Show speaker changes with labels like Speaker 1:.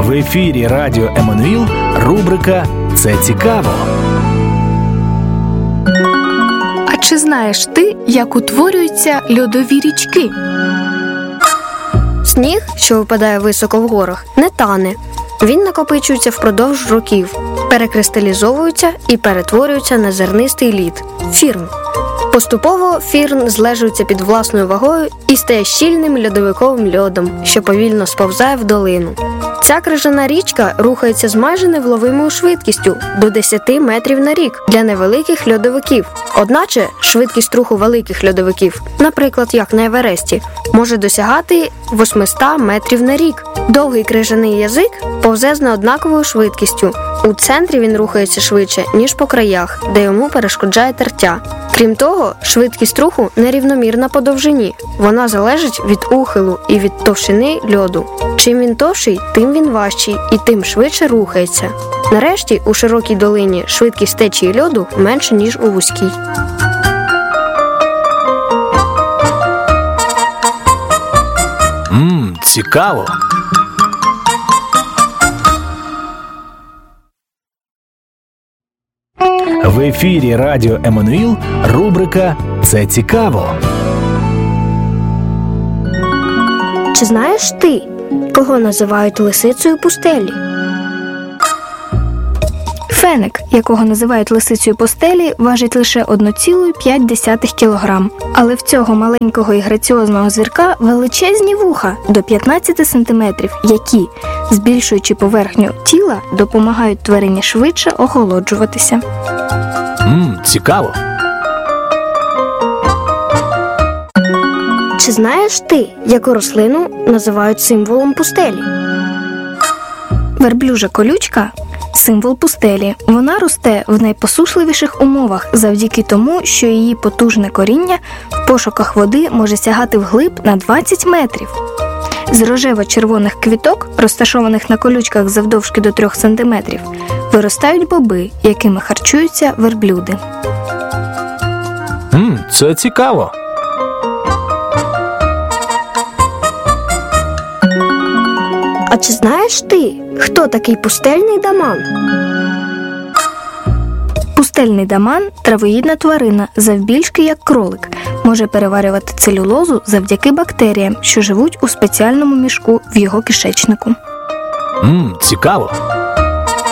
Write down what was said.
Speaker 1: В ефірі Радіо Еммануїл рубрика «Це цікаво».
Speaker 2: А чи знаєш ти, як утворюються льодові річки?
Speaker 3: Сніг, що випадає високо в горах, не тане. Він накопичується впродовж років, перекристалізовується і перетворюється на зернистий лід – фірн. Поступово фірн злежується під власною вагою і стає щільним льодовиковим льодом, що повільно сповзає в долину. Ця крижана річка рухається з майже невловимою швидкістю – до 10 метрів на рік для невеликих льодовиків. Одначе швидкість руху великих льодовиків, наприклад, як на Евересті, може досягати 800 метрів на рік. Довгий крижаний язик повзе з неоднаковою швидкістю. У центрі він рухається швидше, ніж по краях, де йому перешкоджає тертя. Крім того, швидкість руху нерівномірна по довжині. Вона залежить від ухилу і від товщини льоду. Чим він товщий, тим він важчий і тим швидше рухається. Нарешті, у широкій долині швидкість течії льоду менша, ніж у вузькій.
Speaker 1: Цікаво! В ефірі Радіо Еммануїл рубрика «Це цікаво».
Speaker 3: Чи знаєш ти, кого називають лисицею пустелі?
Speaker 2: Феник, якого називають лисицею пустелі, важить лише 1,5 кг. Але в цього маленького і граціозного звірка величезні вуха до 15 см, які, збільшуючи поверхню тіла, допомагають тварині швидше охолоджуватися.
Speaker 1: Цікаво!
Speaker 3: Чи знаєш ти, яку рослину називають символом пустелі?
Speaker 2: Верблюжа колючка – символ пустелі. Вона росте в найпосушливіших умовах завдяки тому, що її потужне коріння в пошуках води може сягати вглиб на 20 метрів. З рожево-червоних квіток, розташованих на колючках завдовжки до 3 см, виростають боби, якими харчуються верблюди.
Speaker 1: Це цікаво!
Speaker 3: А чи знаєш ти, хто такий пустельний даман?
Speaker 2: Пустельний даман – травоїдна тварина, завбільшки як кролик. Може переварювати целюлозу завдяки бактеріям, що живуть у спеціальному мішку в його кишечнику.
Speaker 1: Цікаво!